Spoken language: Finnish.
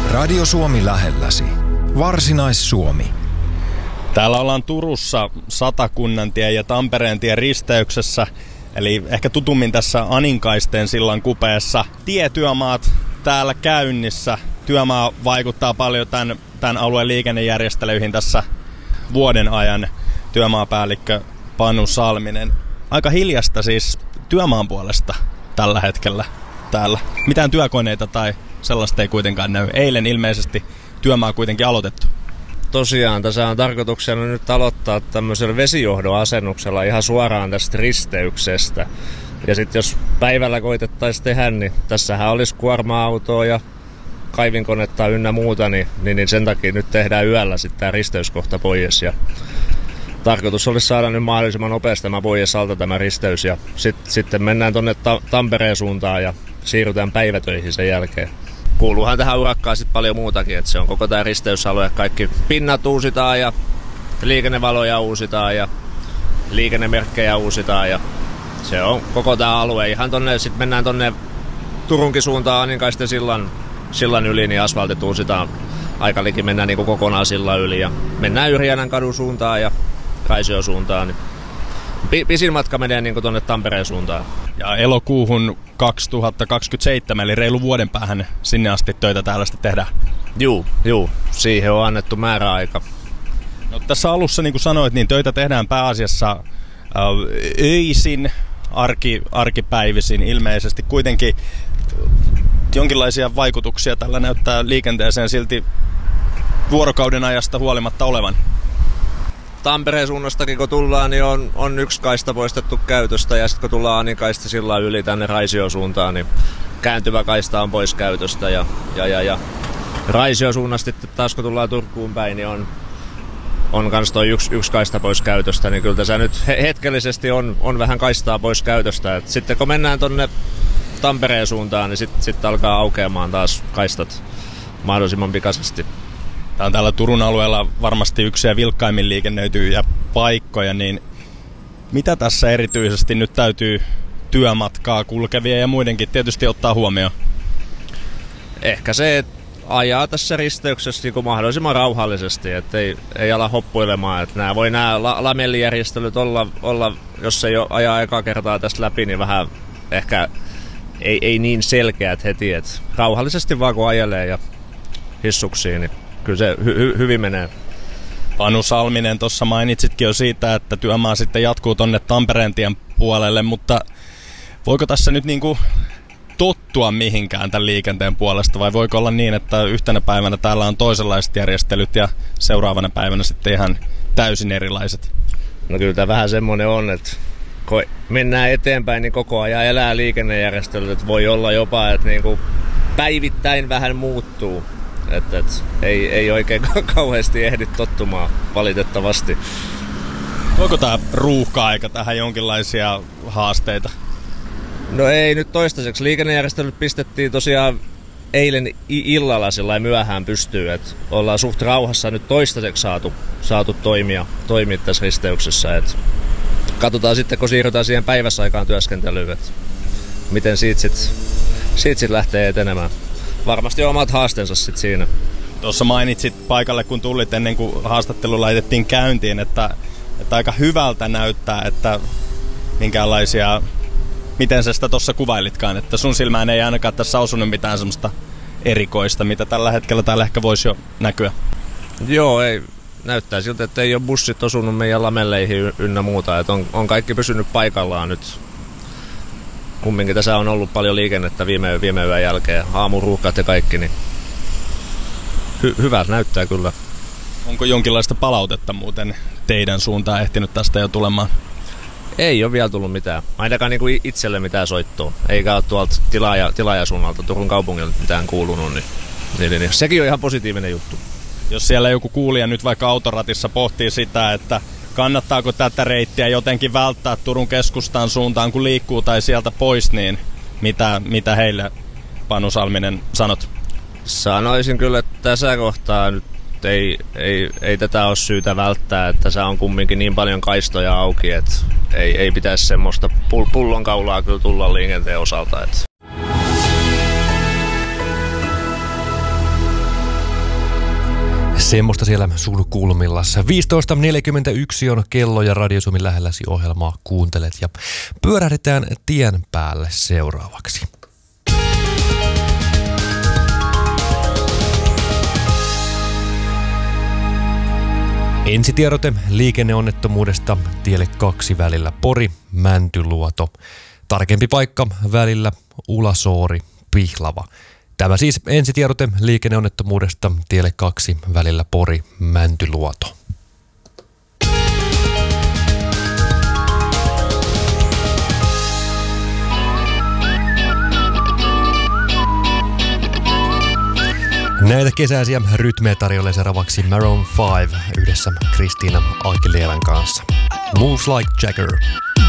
Radio Suomi lähelläsi. Varsinais-Suomi. Täällä ollaan Turussa Satakunnantie ja Tampereentien risteyksessä, eli ehkä tutummin tässä Aninkaisten sillan kupeessa. Tietyömaat täällä käynnissä. Työmaa vaikuttaa paljon tämän alueen liikennejärjestelyihin tässä vuoden ajan. Työmaapäällikkö Panu Salminen. Aika hiljasta siis työmaan puolesta tällä hetkellä täällä. Mitään työkoneita tai sellaista ei kuitenkaan näy. Eilen ilmeisesti työmaa kuitenkin aloitettu. Tosiaan, tässä on tarkoituksena nyt aloittaa tämmöisellä vesijohdon asennuksella ihan suoraan tästä risteyksestä. Ja sitten jos päivällä koitettaisiin tehdä, niin tässähän olisi kuorma-autoa ja kaivinkonetta ynnä muuta, niin sen takia nyt tehdään yöllä sitten tämä risteyskohta pois. Ja tarkoitus olisi saada nyt mahdollisimman nopeasti tämä pois alta tämä risteys ja sitten mennään tuonne Tampereen suuntaan ja siirrytään päivätöihin sen jälkeen. Kuuluuhan tähän urakkaan sitten paljon muutakin, että se on koko tämä risteysalue, kaikki pinnat uusitaan ja liikennevaloja uusitaan ja liikennemerkkejä uusitaan ja se on koko tämä alue. Ihan tonne, sitten mennään tonne Turunkin suuntaan Aninkaisten sillan yli, niin asfaltit uusitaan. Aikalikin mennään niin kuin kokonaan sillan yli ja mennään Yrjänän kadun suuntaan ja Raision suuntaan. Niin pisin matka menee niin kuin tonne Tampereen suuntaan. Ja elokuuhun 2027, eli reilu vuoden päähän sinne asti töitä täällä sitten tehdään. Juu, siihen on annettu määräaika. No, tässä alussa, niin kuin sanoit, niin töitä tehdään pääasiassa öisin, arkipäivisin ilmeisesti. Kuitenkin jonkinlaisia vaikutuksia tällä näyttää liikenteeseen silti vuorokauden ajasta huolimatta olevan. Tampereen suunnastakin kun tullaan, niin on yksi kaista poistettu käytöstä ja sitten kun tullaan Aninkaisten sillan yli tänne Raision suuntaan, niin kääntyvä kaista on pois käytöstä ja Raision suunnasta taas kun tullaan Turkuun päin, niin on kans toi yksi kaista pois käytöstä, niin kyllä tässä nyt hetkellisesti on vähän kaistaa pois käytöstä. Et sitten kun mennään tonne Tampereen suuntaan, niin sitten alkaa aukeamaan taas kaistat mahdollisimman pikaisesti. Tämä on täällä Turun alueella varmasti yksi ja vilkkaimmin liikennöityjä paikkoja, niin mitä tässä erityisesti nyt täytyy työmatkaa kulkevia ja muidenkin tietysti ottaa huomioon? Ehkä se, että ajaa tässä risteyksessä niin mahdollisimman rauhallisesti, että ei ala hoppuilemaan. Että nämä lamelijärjestelyt olla, jos ei ajaa ekaa kertaa tästä läpi, niin vähän ehkä ei niin selkeät heti. Että rauhallisesti vaan kun ajelee ja hissuksiin, niin kyllä se hyvin menee. Panu Salminen, tuossa mainitsitkin jo siitä, että työmaa sitten jatkuu tonne Tampereentien puolelle, mutta voiko tässä nyt niinku tottua mihinkään tämän liikenteen puolesta, vai voiko olla niin, että yhtenä päivänä täällä on toisenlaiset järjestelyt ja seuraavana päivänä sitten ihan täysin erilaiset? No kyllä tämä vähän semmoinen on, että kun mennään eteenpäin, niin koko ajan elää liikennejärjestelyt, että voi olla jopa, että niinku päivittäin vähän muuttuu. Että ei oikein kauheasti ehdi tottumaan, valitettavasti. Voiko tämä ruuhka-aika tähän jonkinlaisia haasteita? No ei nyt toistaiseksi. Liikennejärjestelyt pistettiin tosiaan eilen illalla sillä myöhään pystyyn, että ollaan suht rauhassa nyt toistaiseksi saatu toimia tässä risteyksessä. Et katsotaan sitten, kun siirrytään siihen päiväsaikaan työskentelyyn, että miten siitä sit lähtee etenemään. Varmasti on omat haasteensa sitten siinä. Tuossa mainitsit paikalle, kun tulit ennen kuin haastattelu laitettiin käyntiin, että aika hyvältä näyttää, että minkäänlaisia, miten sä sitä tuossa kuvailitkaan, että sun silmään ei ainakaan tässä osunut mitään semmoista erikoista, mitä tällä hetkellä täällä ehkä voisi jo näkyä. Joo, ei. Näyttää siltä, että ei ole bussit osunut meidän lamelleihin ynnä muuta, että on kaikki pysynyt paikallaan nyt. Kumminkin tässä on ollut paljon liikennettä viime yön jälkeen, aamuruuhkat ja kaikki, niin hyvältä näyttää kyllä. Onko jonkinlaista palautetta muuten teidän suuntaan ehtinyt tästä jo tulemaan? Ei ole vielä tullut mitään, ainakaan niin kuin itselle mitään soittoa, eikä ole tuolta tilaajasuunnalta Turun kaupungilta mitään kuulunut, niin sekin on ihan positiivinen juttu. Jos siellä joku kuulija nyt vaikka autoratissa pohtii sitä, että kannattaako tätä reittiä jotenkin välttää Turun keskustan suuntaan, kun liikkuu tai sieltä pois, niin mitä heille, Panu Salminen, sanot? Sanoisin kyllä, että tässä kohtaa nyt ei tätä ole syytä välttää, että tässä on kumminkin niin paljon kaistoja auki, että ei pitäisi semmoista pullonkaulaa kyllä tulla liikenteen osalta. Että. Semmoista siellä sulkulmillassa. 15.41 on kello ja Radio Suomi lähelläsi ohjelmaa kuuntelet ja pyörähdetään tien päälle seuraavaksi. Ensitiedote liikenneonnettomuudesta tielle 2 välillä Pori-Mäntyluoto. Tarkempi paikka välillä Ulasoori-Pihlava. Tämä siis ensitiedote liikenneonnettomuudesta tielle 2 välillä Pori-Mäntyluoto. Näitä kesäisiä rytmejä tarjoilee seuraavaksi Maroon 5 yhdessä Christina Aguileran kanssa. Moves Like Jagger.